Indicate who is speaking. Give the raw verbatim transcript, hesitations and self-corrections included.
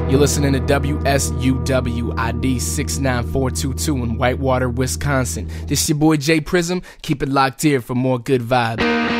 Speaker 1: You're listening to W S U W I D six nine four two two in Whitewater, Wisconsin. This your boy Jay Prism. Keep it locked here for more good vibes.